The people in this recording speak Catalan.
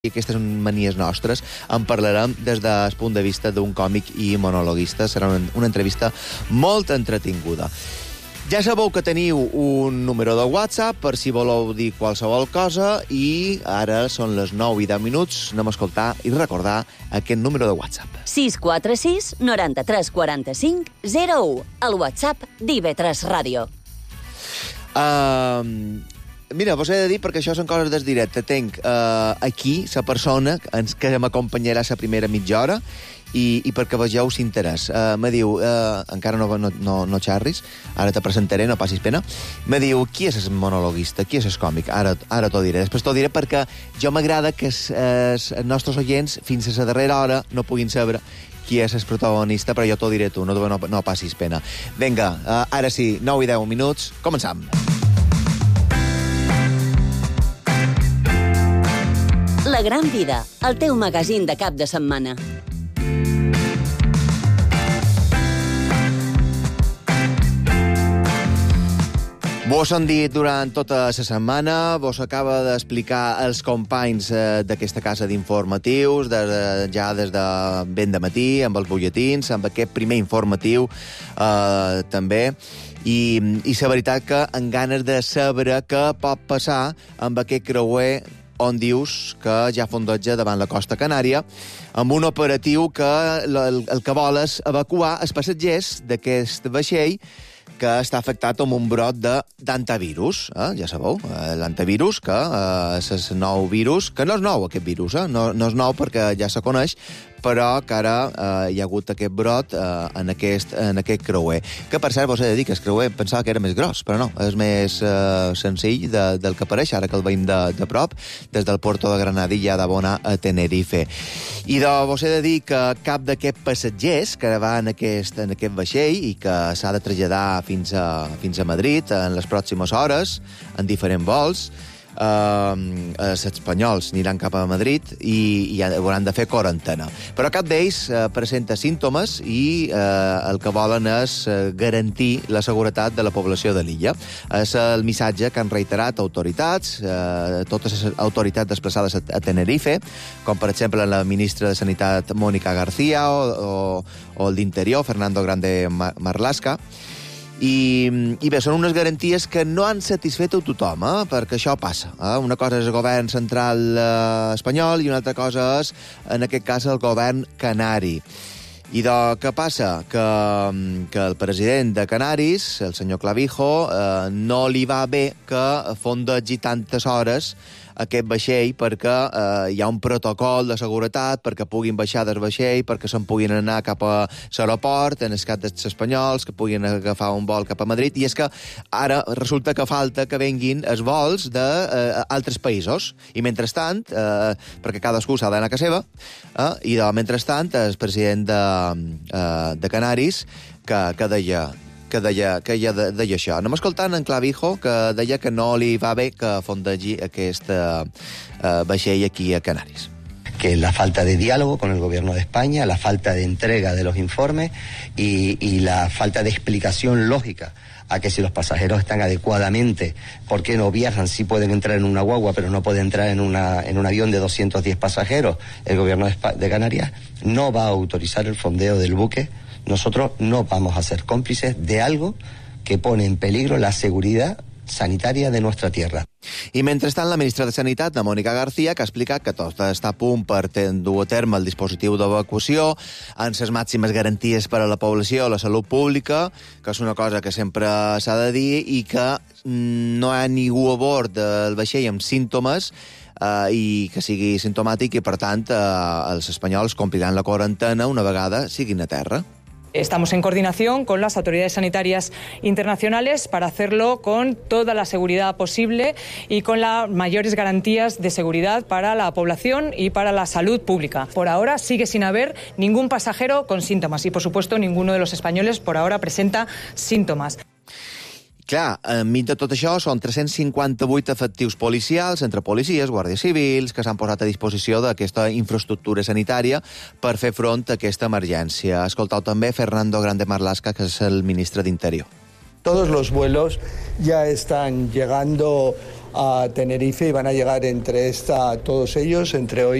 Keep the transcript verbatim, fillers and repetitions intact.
i aquestes manies nostres, en parlarem des del punt de vista d'un còmic i monologuista. Serà una, una entrevista molt entretinguda. Ja sabeu que teniu un número de WhatsApp per si voleu dir qualsevol cosa i ara són les nou i deu minuts. Anem a escoltar i recordar aquest número de WhatsApp. sis quatre sis, noranta-tres, quaranta-cinc, zero u. El WhatsApp d'I V tres Ràdio. Uh, mira, vos he de dir, perquè això són coses del directe. Tenc uh, aquí la persona que m'acompanyarà la primera mitja hora i, i perquè vegeu l'interès. Uh, me diu, uh, encara no, no, no, no xarris, ara te presentaré, no passis pena. Me diu, qui és el monologuista, qui és el còmic? Ara, ara t'ho diré. Després t'ho diré perquè jo m'agrada que els, els nostres oients, fins a la darrera hora, no puguin saber qui és el protagonista, però jo t'ho diré tu, no, no, no passis pena. Vinga, uh, ara sí, nou i deu minuts, començam. La Gran Vida, el teu magazín de cap de setmana. Vos han dit durant tota la setmana, vos acaba d'explicar els companys eh, d'aquesta casa d'informatius, de, ja des de ben de matí, amb els butlletins, amb aquest primer informatiu eh, també, i, i la veritat que en ganes de saber què pot passar amb aquest creuer on dius que ja fondeja davant la costa Canària, amb un operatiu que el, el que vol és evacuar els passatgers d'aquest vaixell que està afectat amb un brot d'antivirus. Eh? Ja sabeu, eh, l'antivirus, que eh, és el nou virus, que no és nou aquest virus, eh? no, no és nou perquè ja se coneix, però que ara eh, hi ha hagut aquest brot eh, en, aquest, en aquest creuer. Que, per cert, vos he de dir que el creuer pensava que era més gros, però no, és més eh, senzill de, del que apareix, ara que el veiem de, de prop, des del Porto de Granadilla d'Abona a Tenerife. I de, vos he de dir que cap d'aquests passatgers que va en aquest, en aquest vaixell i que s'ha de traslladar fins a, fins a Madrid en les pròximes hores, en diferents vols, Uh, els espanyols aniran cap a Madrid i, i hauran de fer quarantena. Però cap d'ells uh, presenta símptomes i uh, el que volen és uh, garantir la seguretat de la població de l'illa. És el missatge que han reiterat autoritats, uh, totes les autoritats desplaçades a, a Tenerife, com per exemple la ministra de Sanitat Mónica García o, o, o el d'Interior, Fernando Grande Marlaska. I, i bé, són unes garanties que no han satisfet a tothom, eh? Perquè això passa. Eh? Una cosa és el govern central eh, espanyol i una altra cosa és, en aquest cas, el govern canari. I de, què passa? Que, que el president de Canaris, el senyor Clavijo, eh, no li va bé que fondegi tantes hores aquest vaixell perquè eh, hi ha un protocol de seguretat perquè puguin baixar del vaixell, perquè se'n puguin anar cap a l'aeroport, en el cas dels espanyols, que puguin agafar un vol cap a Madrid, i és que ara resulta que falta que venguin els vols d'altres eh, països, i mentrestant, eh, perquè cadascú s'ha d'anar a casa seva, eh, i de, mentrestant el president de, eh, de Canaris que, que deia que deia, que ja de, deia això. Anem escoltant en Clavijo, que deia que no li va bé que fondegi aquest uh, uh, vaixell aquí a Canàries. Que la falta de diálogo con el gobierno de España, la falta de entrega de los informes y, y la falta de explicación lógica a que si los pasajeros están adecuadamente, ¿por qué no viajan? Sí pueden entrar en una guagua, pero no pueden entrar en, una, en un avión de doscientos diez pasajeros. El gobierno de, de Canarias no va a autorizar el fondeo del buque. Nosotros no vamos a ser còmplices de algo que pone en peligro la seguridad sanitària de nostra tierra. I mentrestant, la ministra de Sanitat, la Mónica García, que ha explicat que tot està a punt per dur a terme el dispositiu d'evacuació amb les màximes garanties per a la població, la salut pública, que és una cosa que sempre s'ha de dir, i que no hi ha ningú a bord del vaixell amb símptomes Uh, i que sigui simptomàtic i, per tant, uh, els espanyols compliran la quarantena una vegada siguin a terra. Estamos en coordinación con las autoridades sanitarias internacionales para hacerlo con toda la seguridad posible y con las mayores garantías de seguridad para la población y para la salud pública. Por ahora sigue sin haber ningún pasajero con síntomas y, por supuesto, ninguno de los españoles por ahora presenta síntomas. Clar, enmig de tot això són tres-cents cinquanta-vuit efectius policials, entre policies, guàrdies civils, que s'han posat a disposició d'aquesta infraestructura sanitària per fer front a aquesta emergència. Escoltau també Fernando Grande Marlaska, que és el ministre d'Interior. Todos los vuelos ya están llegando a Tenerife y van a llegar entre esta, todos ellos entre hoy